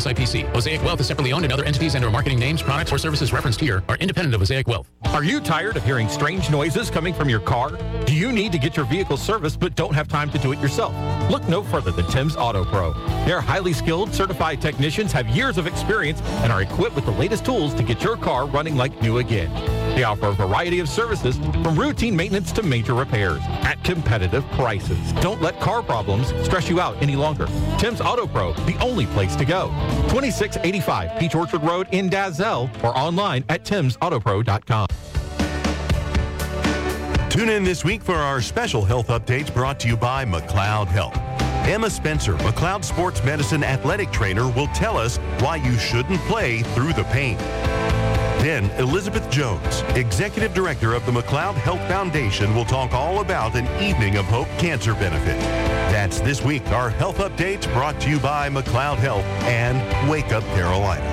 SIPC. Mosaic Wealth is separately owned, and other entities and/or marketing names, products, or services referenced here are independent of Mosaic Wealth. Are you tired of hearing strange noises coming from your car? Do you need to get your vehicle serviced but don't have time to do it yourself? Look no further than Tim's Auto Pro. Their highly skilled, certified technicians have years of experience and are equipped with the latest tools to get your car running like new again. They offer a variety of services from routine maintenance to major repairs at competitive prices. Don't let car problems stress you out any longer. Tim's Auto Pro, the only place to go. 2685 Peach Orchard Road in Dazzell or online at timsautopro.com. Tune in this week for our special health updates brought to you by McLeod Health. Emma Spencer, McLeod Sports Medicine athletic trainer, will tell us why you shouldn't play through the pain. Then, Elizabeth Jones, Executive Director of the McLeod Health Foundation, will talk all about an Evening of Hope cancer benefit. That's this week, our health updates brought to you by McLeod Health and Wake Up Carolina.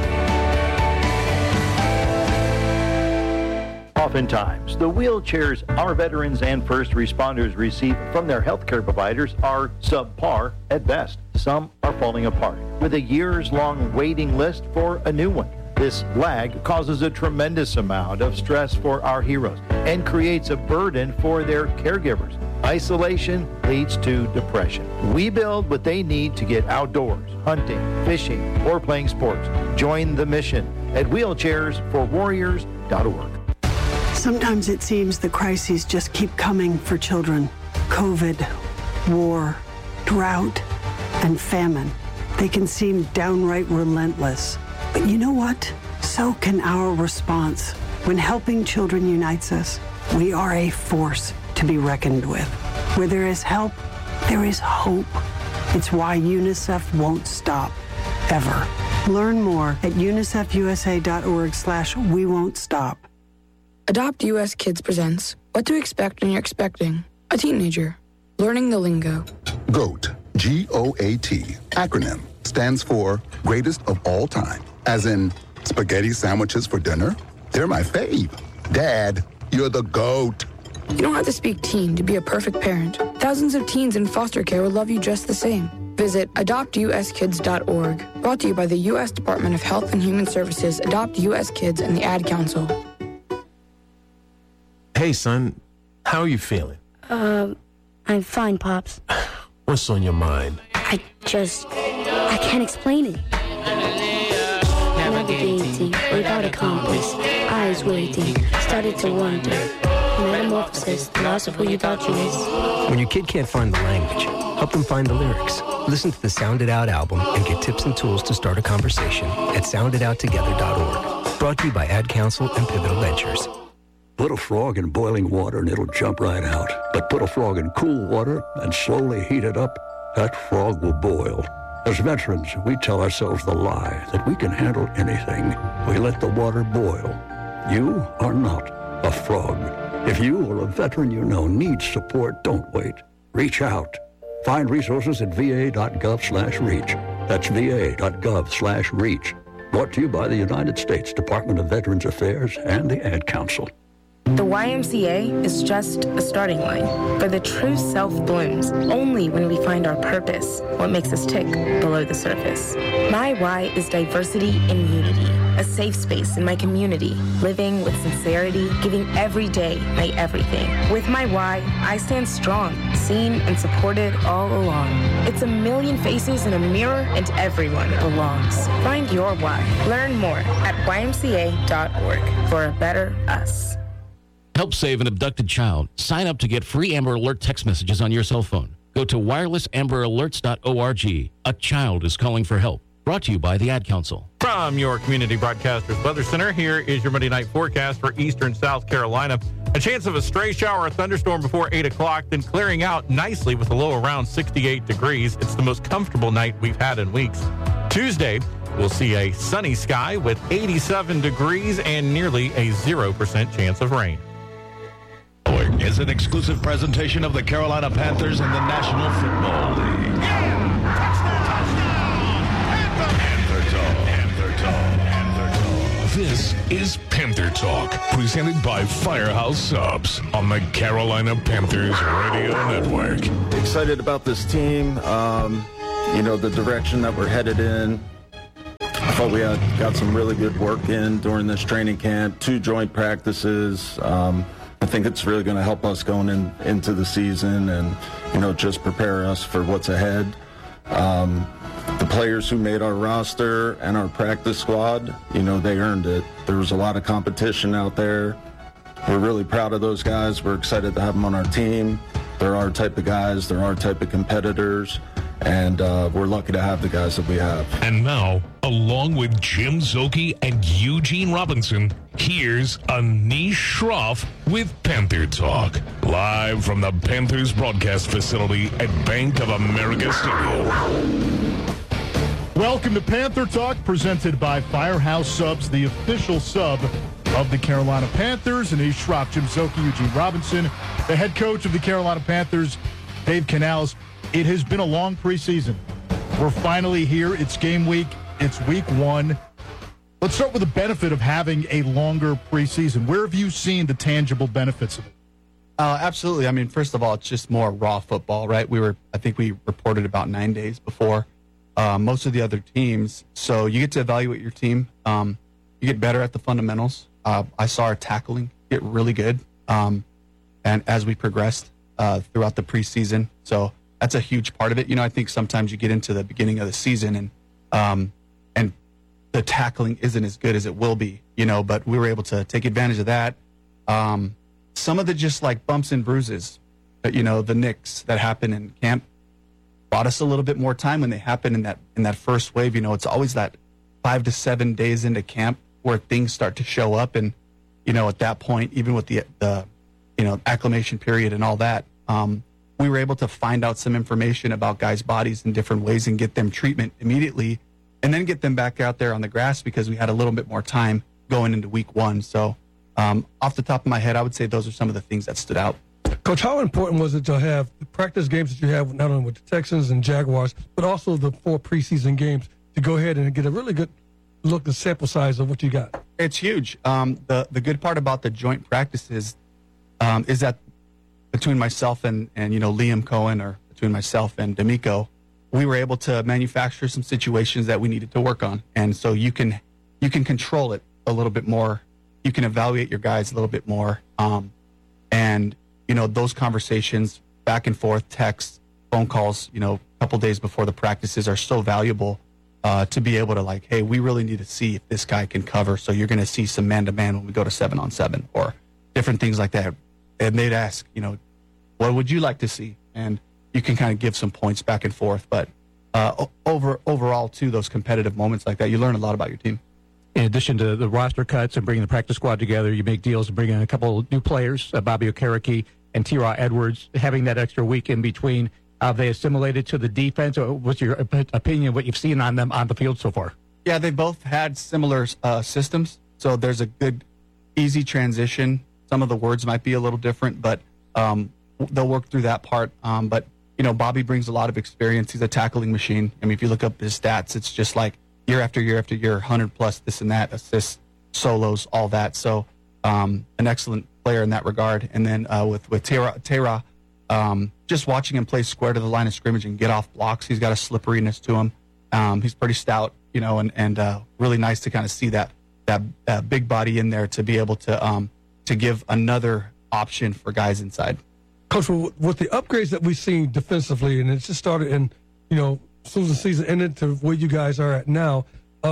Oftentimes, the wheelchairs our veterans and first responders receive from their healthcare providers are subpar at best. Some are falling apart, with a years-long waiting list for a new one. This lag causes a tremendous amount of stress for our heroes and creates a burden for their caregivers. Isolation leads to depression. We build what they need to get outdoors, hunting, fishing, or playing sports. Join the mission at wheelchairsforwarriors.org. Sometimes it seems the crises just keep coming for children. COVID, war, drought, and famine. They can seem downright relentless. But you know what? So can our response. When helping children unites us, we are a force to be reckoned with. Where there is help, there is hope. It's why UNICEF won't stop, ever. Learn more at unicefusa.org/we won't stop. Adopt US Kids presents What to Expect When You're Expecting a Teenager. Learning the lingo. GOAT, G-O-A-T, acronym, stands for Greatest of All Time. As in, spaghetti sandwiches for dinner? They're my fave. Dad, you're the GOAT. You don't have to speak teen to be a perfect parent. Thousands of teens in foster care will love you just the same. Visit adoptuskids.org. Brought to you by the U.S. Department of Health and Human Services, Adopt U.S. Kids, and the Ad Council. Hey, son. How are you feeling? I'm fine, Pops. What's on your mind? I can't explain it. Navigating without a compass, eyes waiting, started to wonder. Metamorphosis, the loss of who you thought you was. When your kid can't find the language, help them find the lyrics. Listen to the Sound It Out album and get tips and tools to start a conversation at sounditouttogether.org. Brought to you by Ad Council and Pivotal Ventures. Put a frog in boiling water and it'll jump right out. But put a frog in cool water and slowly heat it up, that frog will boil. As veterans, we tell ourselves the lie that we can handle anything. We let the water boil. You are not a frog. If you or a veteran you know needs support, don't wait. Reach out. Find resources at va.gov/reach. That's va.gov/reach. Brought to you by the United States Department of Veterans Affairs and the Ad Council. The YMCA is just a starting line, for the true self blooms only when we find our purpose, what makes us tick below the surface. My why is diversity and unity, a safe space in my community, living with sincerity, giving every day my everything. With my why, I stand strong, seen and supported all along. It's a million faces in a mirror and everyone belongs. Find your why. Learn more at ymca.org for a better us. Help save an abducted child. Sign up to get free Amber Alert text messages on your cell phone. Go to wirelessamberAlerts.org. A child is calling for help. Brought to you by the Ad Council. From your Community Broadcasters Weather Center, here is your Monday night forecast for eastern South Carolina. A chance of a stray shower or thunderstorm before 8 o'clock, then clearing out nicely with a low around 68 degrees. It's the most comfortable night we've had in weeks. Tuesday, we'll see a sunny sky with 87 degrees and nearly a 0% chance of rain. Is an exclusive presentation of the Carolina Panthers and the National Football League. Panther Talk. This is Panther Talk, presented by Firehouse Subs on the Carolina Panthers Radio Network. Excited about this team, the direction that we're headed in. But we got some really good work in during this training camp, 2 joint practices. I think it's really going to help us going into the season and, just prepare us for what's ahead. The players who made our roster and our practice squad, they earned it. There was a lot of competition out there. We're really proud of those guys. We're excited to have them on our team. They're our type of guys. They're our type of competitors. And we're lucky to have the guys that we have. And now, along with Jim Szoke and Eugene Robinson, here's Anish Shroff with Panther Talk. Live from the Panthers broadcast facility at Bank of America Stadium. Welcome to Panther Talk, presented by Firehouse Subs, the official sub of the Carolina Panthers. Anish Shroff, Jim Szoke, Eugene Robinson, the head coach of the Carolina Panthers, Dave Canales. It has been a long preseason. We're finally here. It's game week. It's week 1. Let's start with the benefit of having a longer preseason. Where have you seen the tangible benefits of it? Absolutely. I mean, first of all, it's just more raw football, right? I think we reported about 9 days before most of the other teams. So you get to evaluate your team. You get better at the fundamentals. I saw our tackling get really good. And as we progressed throughout the preseason. So that's a huge part of it. I think sometimes you get into the beginning of the season and the tackling isn't as good as it will be, but we were able to take advantage of that. Some of the just like bumps and bruises, the nicks that happen in camp brought us a little bit more time when they happen in that first wave. It's always that 5 to 7 days into camp where things start to show up. And, at that point, even with the acclimation period and all that, we were able to find out some information about guys' bodies in different ways and get them treatment immediately and then get them back out there on the grass because we had a little bit more time going into week 1. So off the top of my head, I would say those are some of the things that stood out. Coach, how important was it to have the practice games that you have not only with the Texans and Jaguars, but also the 4 preseason games to go ahead and get a really good look at sample size of what you got? It's huge. The good part about the joint practices is that between myself and Liam Cohen, or between myself and D'Amico, we were able to manufacture some situations that we needed to work on. And so you can control it a little bit more. You can evaluate your guys a little bit more. And those conversations back and forth, texts, phone calls, a couple days before the practices are so valuable to be able to hey, we really need to see if this guy can cover. So you're going to see some man-to-man when we go to 7-on-7 or different things like that. And they'd ask, what would you like to see? And you can kind of give some points back and forth. But overall, too, those competitive moments like that, you learn a lot about your team. In addition to the roster cuts and bringing the practice squad together, you make deals to bring in a couple new players, Bobby Okereke and T-Raw Edwards, having that extra week in between. Have they assimilated to the defense? Or what's your opinion of what you've seen on them on the field so far? Yeah, they both had similar systems. So there's a good, easy transition. Some of the words might be a little different, but they'll work through that part. But, Bobby brings a lot of experience. He's a tackling machine. I mean, if you look up his stats, it's just like year after year after year, 100+ this and that, assists, solos, all that. So an excellent player in that regard. And then with Tera, just watching him play square to the line of scrimmage and get off blocks, he's got a slipperiness to him. He's pretty stout, and really nice to kind of see that big body in there to be able to give another option for guys inside. Coach, with the upgrades that we've seen defensively, and it just started in, as soon as the season ended to where you guys are at now,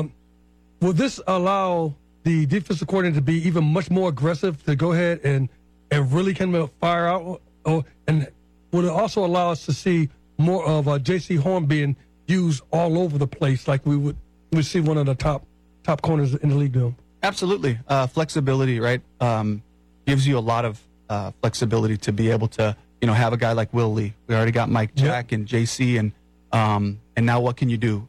will this allow the defensive coordinator to be even much more aggressive to go ahead and really kind of fire out? And will it also allow us to see more of J.C. Horn being used all over the place like we see one of the top corners in the league do? Absolutely. Flexibility, right? Gives you a lot of flexibility to be able to, have a guy like Will Lee. We already got Mike Jack and JC, and now what can you do?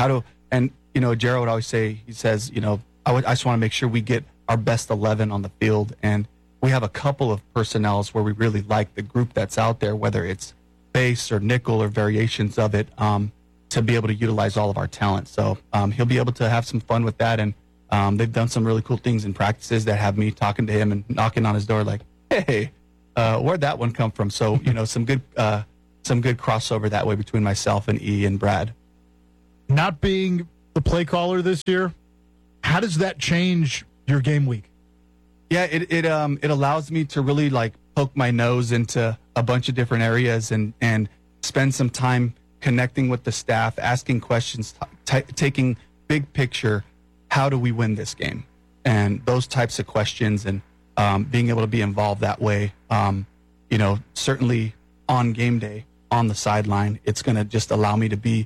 Jared would always say, he says, I just want to make sure we get our best 11 on the field, and we have a couple of personnels where we really like the group that's out there, whether it's base or nickel or variations of it, to be able to utilize all of our talent. So he'll be able to have some fun with that, and they've done some really cool things in practices that have me talking to him and knocking on his door like, hey, where'd that one come from? So, some good crossover that way between myself and E and Brad. Not being the play caller this year. How does that change your game week? Yeah, it allows me to really like poke my nose into a bunch of different areas and spend some time connecting with the staff, asking questions, taking big picture, how do we win this game? And those types of questions, and being able to be involved that way. Certainly on game day, on the sideline, it's going to just allow me to be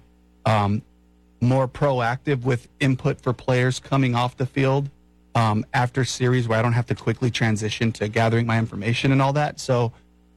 more proactive with input for players coming off the field after series, where I don't have to quickly transition to gathering my information and all that. So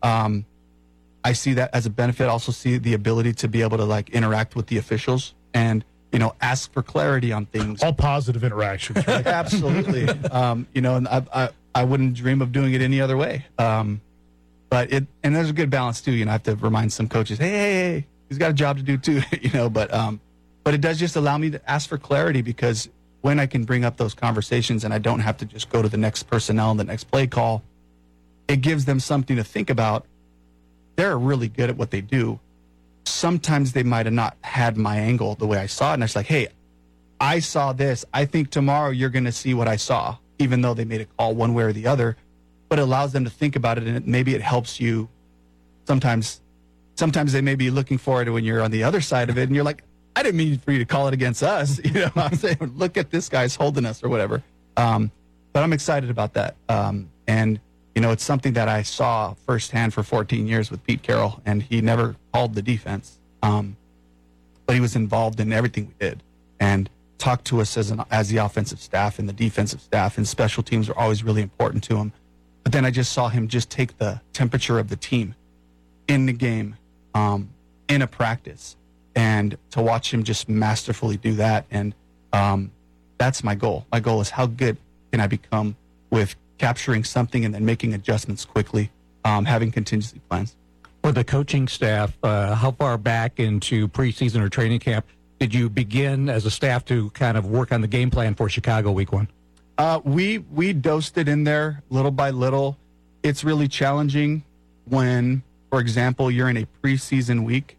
I see that as a benefit. Also see the ability to be able to like interact with the officials and, ask for clarity on things. All positive interactions, right? Absolutely. And I wouldn't dream of doing it any other way. But there's a good balance too. I have to remind some coaches, hey, he's got a job to do too, but it does just allow me to ask for clarity, because when I can bring up those conversations and I don't have to just go to the next personnel and the next play call, it gives them something to think about. They're really good at what they do. Sometimes they might have not had my angle the way I saw it. And it's like, hey, I saw this. I think tomorrow you're going to see what I saw, even though they made a call one way or the other. But it allows them to think about it, and maybe it helps you. Sometimes they may be looking for it when you're on the other side of it, and you're like, I didn't mean for you to call it against us. I'm saying, look at this guy's holding us or whatever. But I'm excited about that. And it's something that I saw firsthand for 14 years with Pete Carroll, and he never called the defense. But he was involved in everything we did and talked to us as the offensive staff, and the defensive staff and special teams were always really important to him. But then I just saw him just take the temperature of the team in the game, in a practice, and to watch him just masterfully do that. And that's my goal. My goal is, how good can I become with capturing something and then making adjustments quickly, having contingency plans. For the coaching staff, how far back into preseason or training camp did you begin as a staff to kind of work on the game plan for Chicago week 1? We dosed it in there little by little. It's really challenging when, for example, you're in a preseason week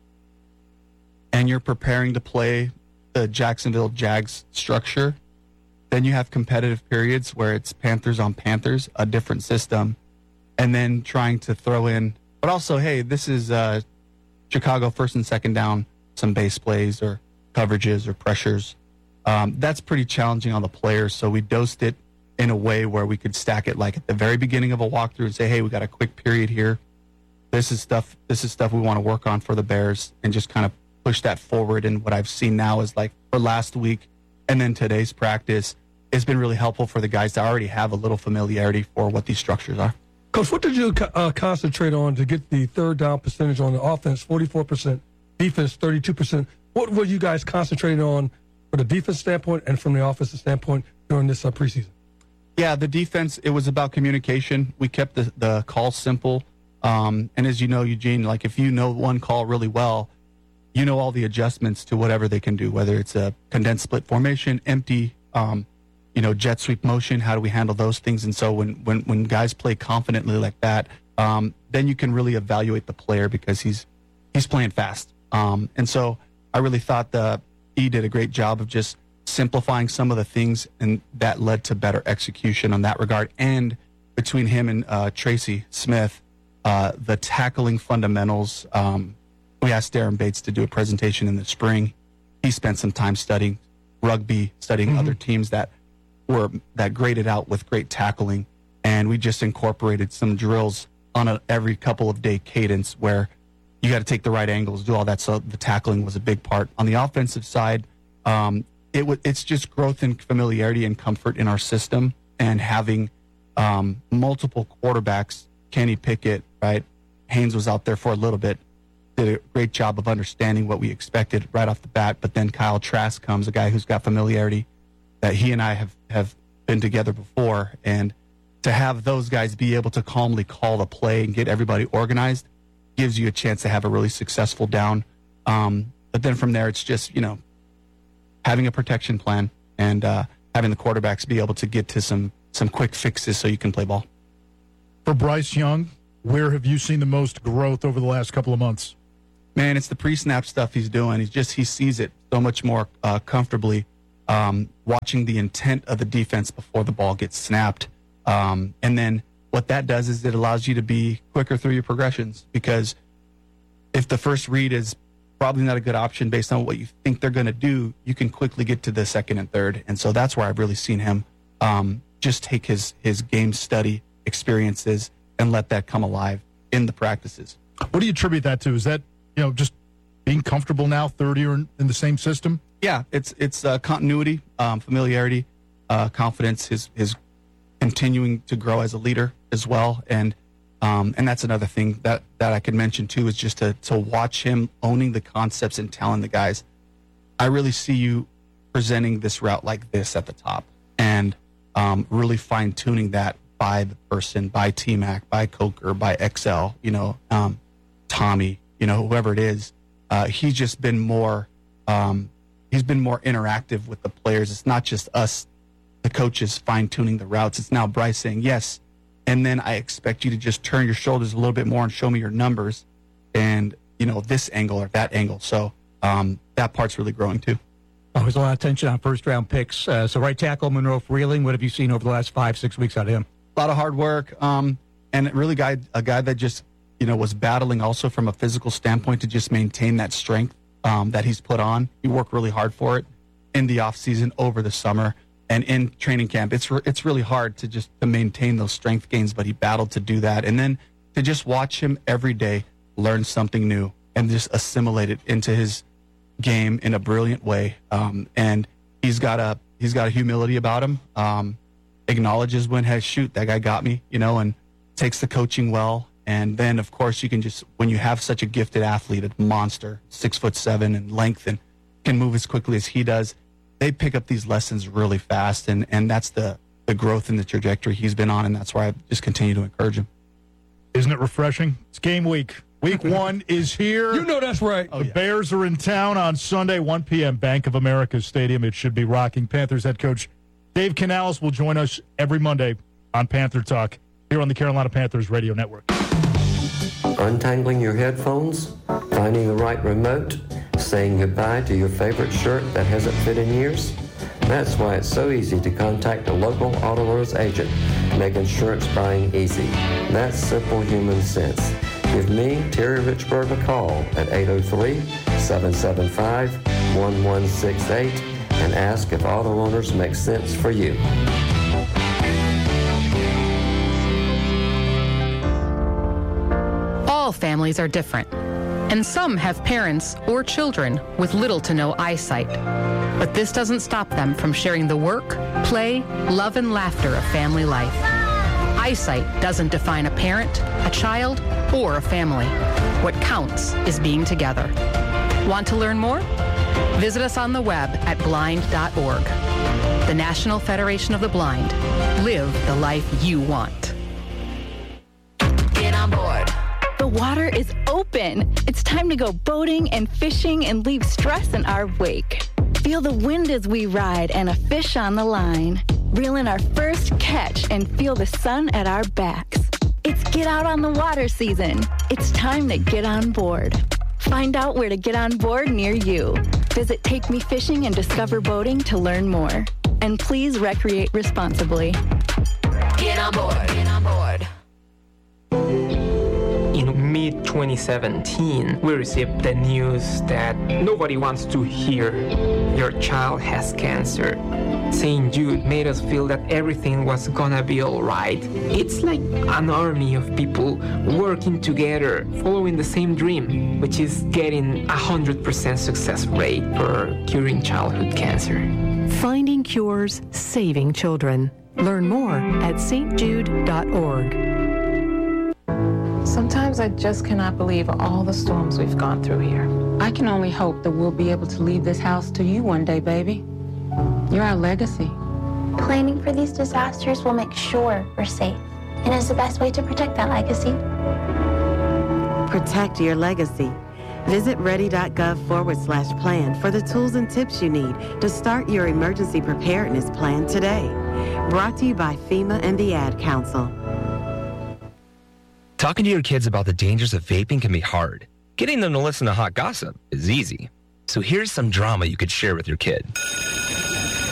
and you're preparing to play the Jacksonville Jags structure. Then you have competitive periods where it's Panthers on Panthers, a different system, and then trying to throw in, but also, hey, this is Chicago first and second down, some base plays or coverages or pressures. That's pretty challenging on the players, so we dosed it in a way where we could stack it like at the very beginning of a walkthrough and say, hey, we got a quick period here. This is stuff we want to work on for the Bears, and just kind of push that forward. And what I've seen now is, like, for last week and then today's practice, it's been really helpful for the guys to already have a little familiarity for what these structures are. Coach, what did you concentrate on to get the third down percentage on the offense, 44%, defense, 32%? What were you guys concentrating on for the defense standpoint and from the offensive standpoint during this preseason? Yeah, the defense, it was about communication. We kept the call simple. And as you know, Eugene, like, if you know one call really well, you know all the adjustments to whatever they can do, whether it's a condensed split formation, empty, jet sweep motion. How do we handle those things? And so when guys play confidently like that, then you can really evaluate the player, because he's playing fast. And so I really thought he did a great job of just simplifying some of the things, and that led to better execution on that regard. And between him and Tracy Smith, the tackling fundamentals, we asked Darren Bates to do a presentation in the spring. He spent some time studying rugby, studying other teams that graded out with great tackling, and we just incorporated some drills on every couple of day cadence where you got to take the right angles, do all that. So the tackling was a big part. On the offensive side, it's just growth and familiarity and comfort in our system, and having multiple quarterbacks. Kenny Pickett, right? Haynes was out there for a little bit, did a great job of understanding what we expected right off the bat. But then Kyle Trask comes, a guy who's got familiarity that he and I have been together before. And to have those guys be able to calmly call the play and get everybody organized gives you a chance to have a really successful down. But then from there, it's just, having a protection plan and having the quarterbacks be able to get to some quick fixes so you can play ball. For Bryce Young, where have you seen the most growth over the last couple of months? Man, it's the pre-snap stuff he's doing. He sees it so much more comfortably. watching the intent of the defense before the ball gets snapped. And then what that does is it allows you to be quicker through your progressions, because if the first read is probably not a good option based on what you think they're going to do, you can quickly get to the second and third. And so that's where I've really seen him just take his game study experiences and let that come alive in the practices. What do you attribute that to? Is that, just being comfortable now, third year in the same system? Yeah, it's continuity, familiarity, confidence, his continuing to grow as a leader as well. And that's another thing that I could mention too, is just to watch him owning the concepts and telling the guys, I really see you presenting this route like this at the top, and really fine tuning that by the person, by T-Mac, by Coker, by XL, Tommy, whoever it is. He's just been more, he's been more interactive with the players. It's not just us, the coaches, fine tuning the routes. It's now Bryce saying yes, and then I expect you to just turn your shoulders a little bit more and show me your numbers, and this angle or that angle. So that part's really growing too. Oh, there's a lot of tension on first-round picks. So right tackle Monroe Freeling, what have you seen over the last 5-6 weeks out of him? A lot of hard work, and really a guy that just was battling also from a physical standpoint to just maintain that strength that he's put on. He worked really hard for it in the off season, over the summer, and in training camp. It's really hard to maintain those strength gains, but he battled to do that, and then to just watch him every day learn something new and just assimilate it into his game in a brilliant way. And he's got a humility about him. Acknowledges when, hey, shoot, that guy got me, and takes the coaching well. And then, of course, you can when you have such a gifted athlete, a monster, 6'7" in length, and can move as quickly as he does, they pick up these lessons really fast. And that's the growth and the trajectory he's been on. And that's why I just continue to encourage him. Isn't it refreshing? It's game week. Week 1 is here. You know that's right. The Bears are in town on Sunday, 1 p.m., Bank of America Stadium. It should be rocking. Panthers head coach Dave Canales will join us every Monday on Panther Talk here on the Carolina Panthers Radio Network. Untangling your headphones, finding the right remote, saying goodbye to your favorite shirt that hasn't fit in years. That's why it's so easy to contact a local Autoloans agent, make insurance buying easy. That's simple human sense. Give me, Terry Richburg, a call at 803-775-1168 and ask if auto owners make sense for you. All families are different, and some have parents or children with little to no eyesight. But this doesn't stop them from sharing the work, play, love, and laughter of family life. Eyesight doesn't define a parent, a child, or a family. What counts is being together. Want to learn more? Visit us on the web at blind.org. The National Federation of the Blind. Live the life you want. Get on board. The water is open. It's time to go boating and fishing and leave stress in our wake. Feel the wind as we ride and a fish on the line. Reel in our first catch and feel the sun at our backs. It's get out on the water season. It's time to get on board. Find out where to get on board near you. Visit Take Me Fishing and Discover Boating to learn more. And please recreate responsibly. Get on board. Get on board. In mid-2017, we received the news that nobody wants to hear your child has cancer. St. Jude made us feel that everything was gonna be alright. It's like an army of people working together, following the same dream, which is getting 100% success rate for curing childhood cancer. Finding cures, saving children. Learn more at stjude.org. Sometimes I just cannot believe all the storms we've gone through here. I can only hope that we'll be able to leave this house to you one day, baby. You're our legacy. Planning for these disasters will make sure we're safe and is the best way to protect that legacy. Protect your legacy. Visit ready.gov/plan for the tools and tips you need to start your emergency preparedness plan today. Brought to you by FEMA and the Ad Council. Talking to your kids about the dangers of vaping can be hard. Getting them to listen to hot gossip is easy. So here's some drama you could share with your kid.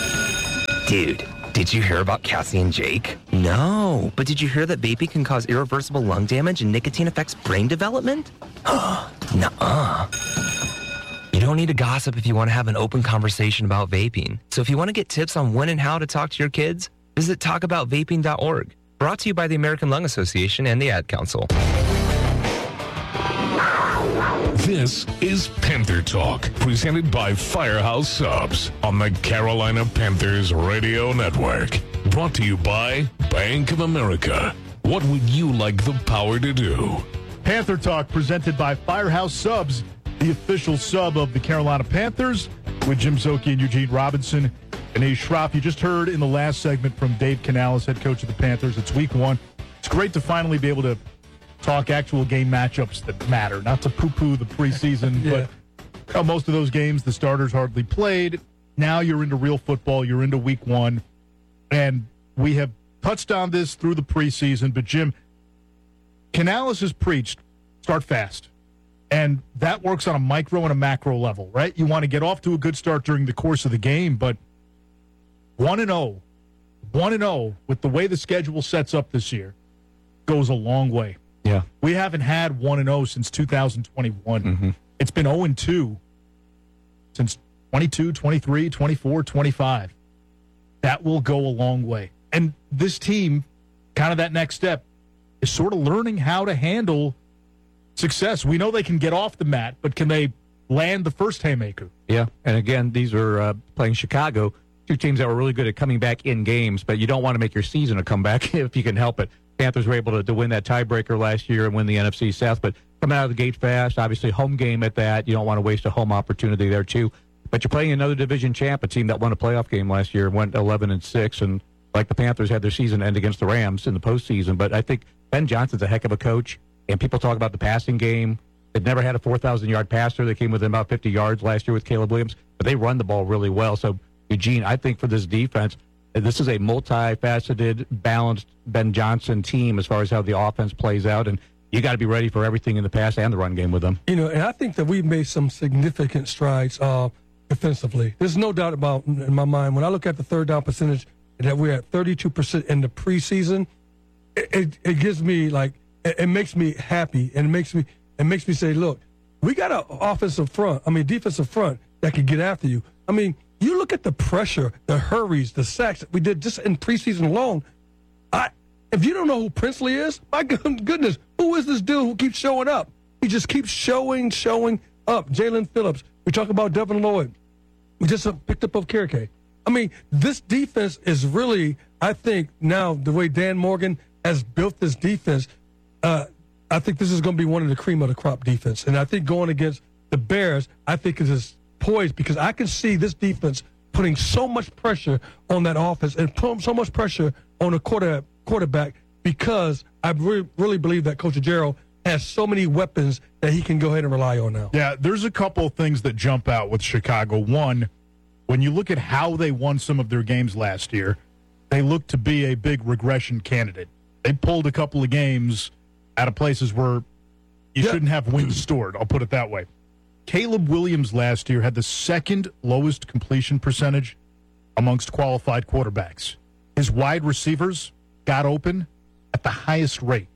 Dude, did you hear about Cassie and Jake? No, but did you hear that vaping can cause irreversible lung damage and nicotine affects brain development? Nuh-uh. You don't need to gossip if you want to have an open conversation about vaping. So if you want to get tips on when and how to talk to your kids, visit talkaboutvaping.org. Brought to you by the American Lung Association and the Ad Council. This is Panther Talk, presented by Firehouse Subs on the Carolina Panthers Radio Network. Brought to you by Bank of America. What would you like the power to do? Panther Talk presented by Firehouse Subs, the official sub of the Carolina Panthers, with Jim Szoke and Eugene Robinson. And Anish Shroff, you just heard in the last segment from Dave Canales, head coach of the Panthers. It's week 1. It's great to finally be able to talk actual game matchups that matter, not to poo-poo the preseason, but most of those games the starters hardly played. Now you're into real football. You're into week 1. And we have touched on this through the preseason, but Jim, Canales has preached, start fast. And that works on a micro and a macro level, right? You want to get off to a good start during the course of the game, but 1-0 with the way the schedule sets up this year goes a long way. Yeah. We haven't had 1-0 since 2021. Mm-hmm. It's been 0-2 since 22, 23, 24, 25. That will go a long way. And this team, kind of that next step, is sort of learning how to handle success. We know they can get off the mat, but can they land the first haymaker? Yeah, and again, these are playing Chicago, two teams that were really good at coming back in games, but you don't want to make your season a comeback if you can help it. Panthers were able to win that tiebreaker last year and win the NFC South, but coming out of the gate fast, obviously home game at that. You don't want to waste a home opportunity there, too. But you're playing another division champ, a team that won a playoff game last year and went 11-6, and like the Panthers had their season end against the Rams in the postseason. But I think Ben Johnson's a heck of a coach, and people talk about the passing game. They've never had a 4,000-yard passer. They came within about 50 yards last year with Caleb Williams, but they run the ball really well. So, Eugene, I think for this defense, this is a multifaceted, balanced Ben Johnson team as far as how the offense plays out, and you got to be ready for everything in the pass and the run game with them. You know, and I think that we've made some significant strides defensively. There's no doubt about in my mind. When I look at the third down percentage that we're at 32% in the preseason, it gives me like it makes me happy, and it makes me say, look, we got an defensive front that can get after you. I mean, you look at the pressure, the hurries, the sacks that we did just in preseason alone. If you don't know who Princely is, my goodness, who is this dude who keeps showing up? He just keeps showing up. Jalen Phillips. We talk about Devin Lloyd. We just picked up Okereke. I mean, this defense is really, I think, now the way Dan Morgan has built this defense, I think this is going to be one of the cream of the crop defense. And I think going against the Bears, I think it is poised because I can see this defense putting so much pressure on that offense and putting so much pressure on the quarterback because I really believe that Coach Ajero has so many weapons that he can go ahead and rely on now. Yeah, there's a couple of things that jump out with Chicago. One, when you look at how they won some of their games last year, they look to be a big regression candidate. They pulled a couple of games out of places where you shouldn't have wins stored. I'll put it that way. Caleb Williams last year had the second lowest completion percentage amongst qualified quarterbacks. His wide receivers got open at the highest rate.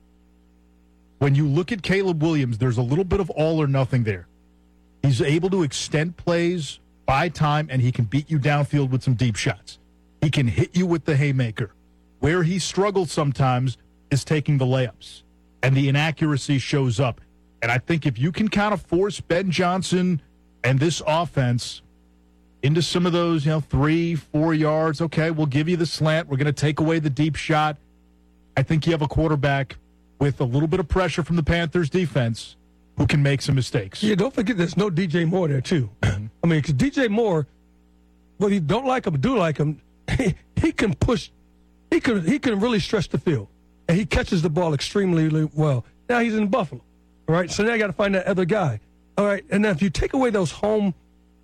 When you look at Caleb Williams, there's a little bit of all or nothing there. He's able to extend plays, buy time, and he can beat you downfield with some deep shots. He can hit you with the haymaker. Where he struggles sometimes is taking the layups, and the inaccuracy shows up. And I think if you can kind of force Ben Johnson and this offense into some of those, 3-4 yards, okay, we'll give you the slant. We're going to take away the deep shot. I think you have a quarterback with a little bit of pressure from the Panthers defense who can make some mistakes. Yeah, don't forget there's no DJ Moore there, too. I mean, because DJ Moore, whether you don't like him or do like him, he can push. He can really stretch the field. And he catches the ball extremely well. Now he's in Buffalo. All right, so now you got to find that other guy. All right, and now if you take away those home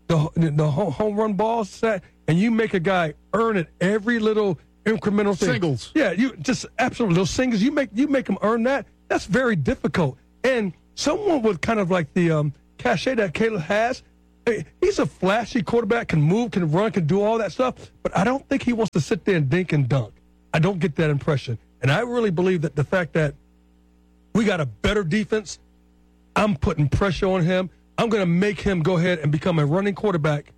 run balls, and you make a guy earn it every little incremental thing. Singles. Yeah, you just absolutely those singles. You make them earn that. That's very difficult. And someone with kind of like the cachet that Caleb has, He's a flashy quarterback, can move, can run, can do all that stuff, but I don't think he wants to sit there and dink and dunk. I don't get that impression. And I really believe that the fact that we got a better defense, I'm putting pressure on him. I'm going to make him go ahead and become a running quarterback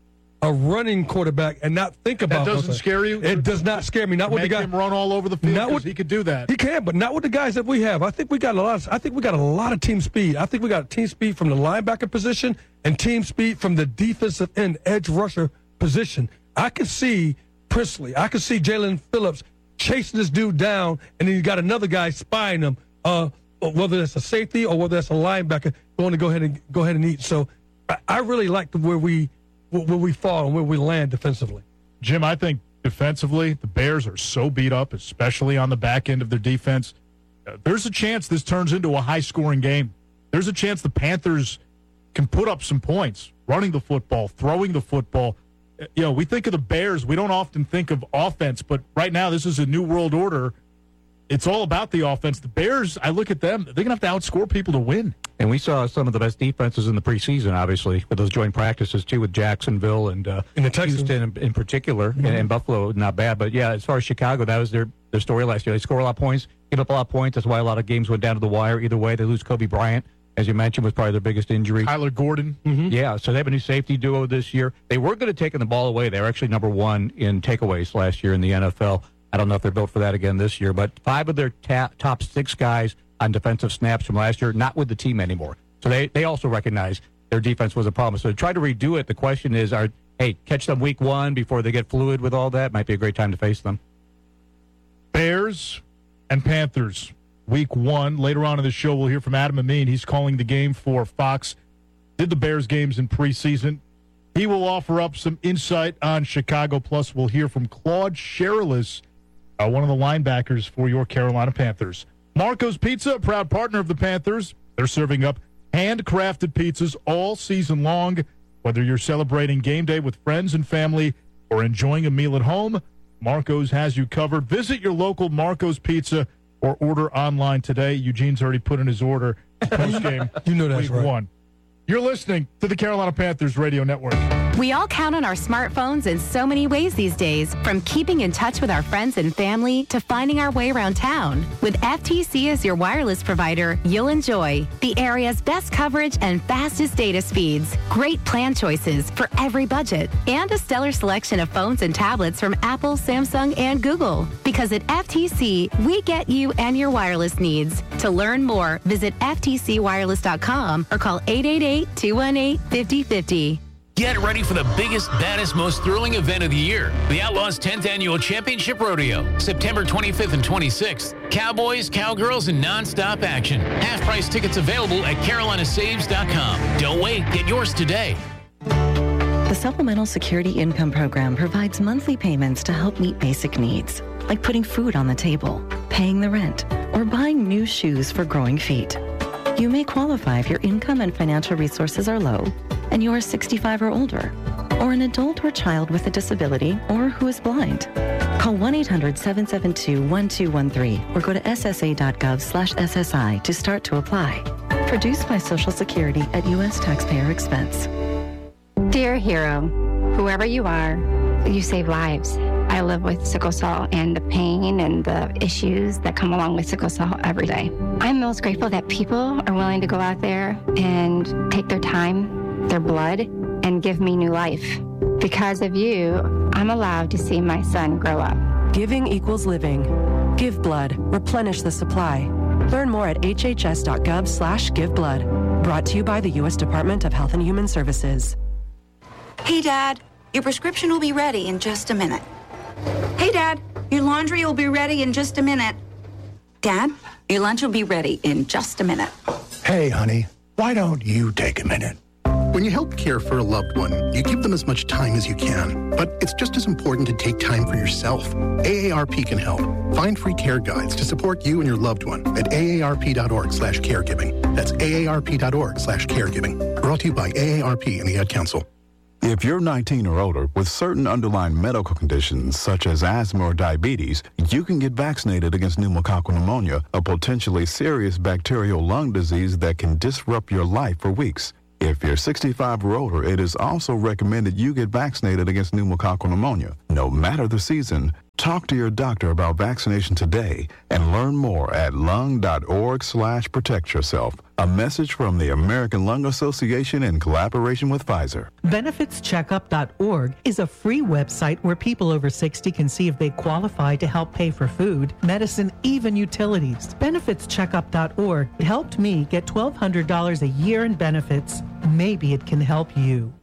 and not think about that. Doesn't scare you? It does not scare me. Not with the guy. Make him run all over the field because he could do that. He can, but not with the guys that we have. I think we got a lot of team speed. I think we got team speed from the linebacker position and team speed from the defensive end edge rusher position. I can see Princely. I can see Jalen Phillips chasing this dude down, and then you got another guy spying him. Whether that's a safety or whether that's a linebacker, going to go ahead and eat. So I really like where we fall and where we land defensively. Jim, I think defensively, the Bears are so beat up, especially on the back end of their defense. There's a chance this turns into a high-scoring game. There's a chance the Panthers can put up some points, running the football, throwing the football. You know, we think of the Bears. We don't often think of offense, but right now this is a new world order. It's all about the offense. The Bears, I look at them, they're going to have to outscore people to win. And we saw some of the best defenses in the preseason, obviously, with those joint practices, too, with Jacksonville and Houston in particular, and Buffalo, not bad. But, yeah, as far as Chicago, that was their story last year. They score a lot of points, give up a lot of points. That's why a lot of games went down to the wire. Either way, they lose Kobe Bryant, as you mentioned, was probably their biggest injury. Tyler Gordon. Yeah, so they have a new safety duo this year. They were good at taking the ball away. They were actually number one in takeaways last year in the NFL. I don't know if they're built for that again this year, but 5 of their top 6 guys on defensive snaps from last year, not with the team anymore. So they also recognize their defense was a problem. So to try to redo it, the question is, catch them week 1 before they get fluid with all that. Might be a great time to face them. Bears and Panthers, week 1. Later on in the show, we'll hear from Adam Amin. He's calling the game for Fox. Did the Bears games in preseason. He will offer up some insight on Chicago. Plus, we'll hear from Claude Sherilis, one of the linebackers for your Carolina Panthers. Marco's Pizza, a proud partner of the Panthers. They're serving up handcrafted pizzas all season long. Whether you're celebrating game day with friends and family or enjoying a meal at home, Marco's has you covered. Visit your local Marco's Pizza or order online today. Eugene's already put in his order post-game. You know that's week right. 1. You're listening to the Carolina Panthers Radio Network. We all count on our smartphones in so many ways these days, from keeping in touch with our friends and family to finding our way around town. With FTC as your wireless provider, you'll enjoy the area's best coverage and fastest data speeds, great plan choices for every budget, and a stellar selection of phones and tablets from Apple, Samsung, and Google. Because at FTC, we get you and your wireless needs. To learn more, visit ftcwireless.com or call 888-218-5050. Get ready for the biggest, baddest, most thrilling event of the year. The Outlaws' 10th Annual Championship Rodeo. September 25th and 26th. Cowboys, cowgirls, and nonstop action. Half-price tickets available at carolinasaves.com. Don't wait. Get yours today. The Supplemental Security Income Program provides monthly payments to help meet basic needs, like putting food on the table, paying the rent, or buying new shoes for growing feet. You may qualify if your income and financial resources are low, and you are 65 or older, or an adult or child with a disability, or who is blind. Call 1-800-772-1213 or go to ssa.gov/SSI to start to apply. Produced by Social Security at U.S. taxpayer expense. Dear hero, whoever you are, you save lives. I live with sickle cell and the pain and the issues that come along with sickle cell every day. I'm most grateful that people are willing to go out there and take their time, their blood, and give me new life. Because of you, I'm allowed to see my son grow up. Giving equals living. Give blood. Replenish the supply. Learn more at hhs.gov/giveblood. Brought to you by the U.S. Department of Health and Human Services. Hey, Dad, your prescription will be ready in just a minute. Hey, Dad, your laundry will be ready in just a minute. Dad, your lunch will be ready in just a minute. Hey, honey, why don't you take a minute? When you help care for a loved one, you give them as much time as you can. But it's just as important to take time for yourself. AARP can help. Find free care guides to support you and your loved one at aarp.org/caregiving. That's aarp.org/caregiving. Brought to you by AARP and the Ad Council. If you're 19 or older with certain underlying medical conditions such as asthma or diabetes, you can get vaccinated against pneumococcal pneumonia, a potentially serious bacterial lung disease that can disrupt your life for weeks. If you're 65 or older, it is also recommended you get vaccinated against pneumococcal pneumonia. No matter the season, talk to your doctor about vaccination today and learn more at lung.org/protectyourself. A message from the American Lung Association in collaboration with Pfizer. BenefitsCheckup.org is a free website where people over 60 can see if they qualify to help pay for food, medicine, even utilities. BenefitsCheckup.org helped me get $1,200 a year in benefits. Maybe it can help you.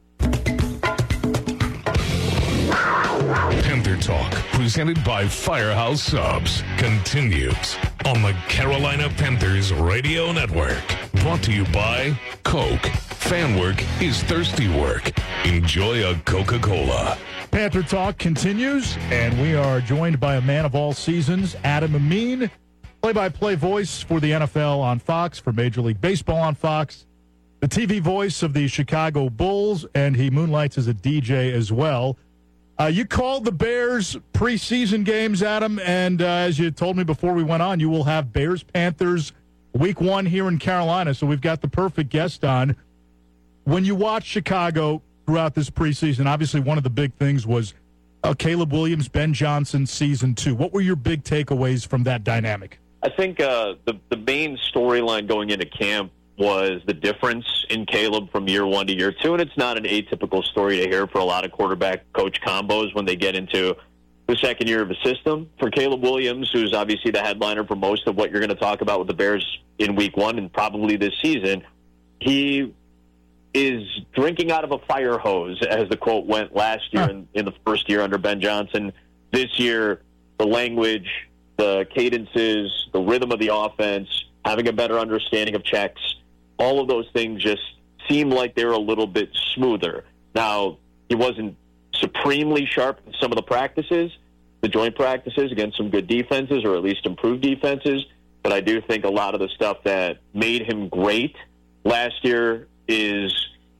Panther Talk, presented by Firehouse Subs, continues on the Carolina Panthers Radio Network. Brought to you by Coke. Fan work is thirsty work. Enjoy a Coca-Cola. Panther Talk continues, and we are joined by a man of all seasons, Adam Amin, play-by-play voice for the NFL on Fox, for Major League Baseball on Fox, the TV voice of the Chicago Bulls, and he moonlights as a DJ as well. You called the Bears preseason games, Adam, and as you told me before we went on, you will have Bears-Panthers week 1 here in Carolina, so we've got the perfect guest on. When you watch Chicago throughout this preseason, obviously one of the big things was Caleb Williams, Ben Johnson, season 2. What were your big takeaways from that dynamic? I think the main storyline going into camp was the difference in Caleb from year 1 to year 2, and it's not an atypical story to hear for a lot of quarterback-coach combos when they get into the second year of a system. For Caleb Williams, who's obviously the headliner for most of what you're going to talk about with the Bears in week 1 and probably this season, he is drinking out of a fire hose, as the quote went last year in the first year under Ben Johnson. This year, the language, the cadences, the rhythm of the offense, having a better understanding of checks, all of those things just seem like they're a little bit smoother. Now, he wasn't supremely sharp in some of the practices, the joint practices against some good defenses, or at least improved defenses, but I do think a lot of the stuff that made him great last year is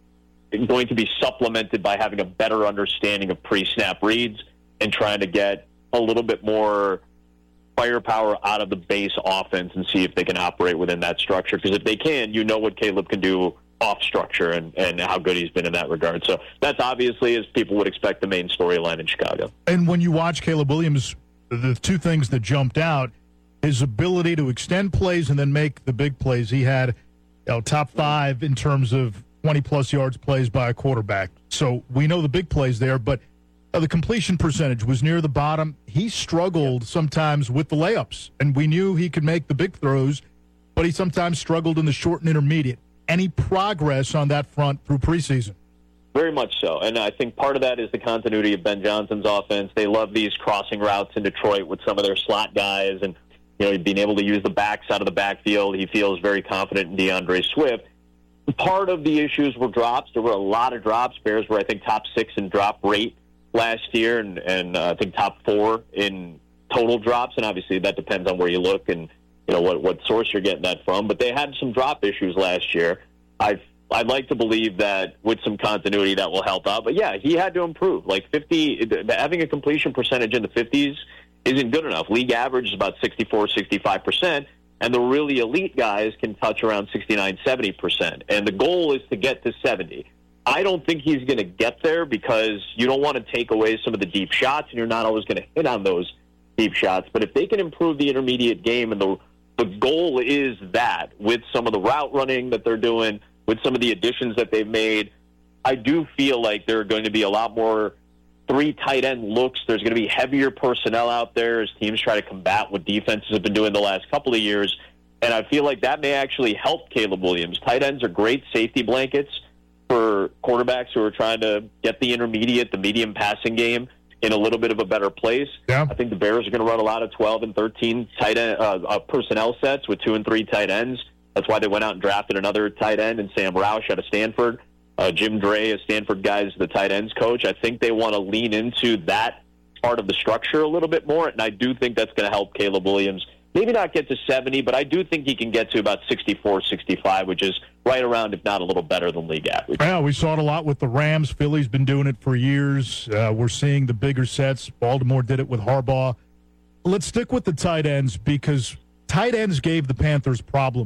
going to be supplemented by having a better understanding of pre-snap reads and trying to get a little bit more firepower out of the base offense and see if they can operate within that structure. Because if they can, you know what Caleb can do off structure and how good he's been in that regard. So that's obviously, as people would expect, the main storyline in Chicago. And when you watch Caleb Williams, the two things that jumped out, his ability to extend plays and then make the big plays. He had top 5 in terms of 20-plus yards plays by a quarterback. So we know the big plays there, but the completion percentage was near the bottom. He struggled sometimes with the layups, and we knew he could make the big throws, but he sometimes struggled in the short and intermediate. Any progress on that front through preseason? Very much so, and I think part of that is the continuity of Ben Johnson's offense. They love these crossing routes in Detroit with some of their slot guys, and being able to use the backs out of the backfield. He feels very confident in DeAndre Swift. Part of the issues were drops. There were a lot of drops. Bears were, I think, top 6 in drop rate last year, and I think top 4 in total drops, and obviously that depends on where you look and what source you're getting that from. But they had some drop issues last year. I'd like to believe that with some continuity that will help out. But yeah, he had to improve. Like having a completion percentage in the 50s isn't good enough. League average is about 64, 65%, and the really elite guys can touch around 69, 70%. And the goal is to get to 70. I don't think he's going to get there because you don't want to take away some of the deep shots, and you're not always going to hit on those deep shots. But if they can improve the intermediate game, and the goal is that with some of the route running that they're doing, with some of the additions that they've made, I do feel like there are going to be a lot more 3 tight end looks. There's going to be heavier personnel out there as teams try to combat what defenses have been doing the last couple of years. And I feel like that may actually help Caleb Williams. Tight ends are great safety blankets for quarterbacks who are trying to get the intermediate, the medium passing game in a little bit of a better place. Yeah. I think the Bears are going to run a lot of 12 and 13 tight end personnel sets with 2 and 3 tight ends. That's why they went out and drafted another tight end in Sam Roush out of Stanford. Jim Dre, a Stanford guy, is the tight ends coach. I think they want to lean into that part of the structure a little bit more, and I do think that's going to help Caleb Williams. Maybe not get to 70, but I do think he can get to about 64, 65, which is right around, if not a little better than league average. Yeah, we saw it a lot with the Rams. Philly's been doing it for years. We're seeing the bigger sets. Baltimore did it with Harbaugh. Let's stick with the tight ends because tight ends gave the Panthers problems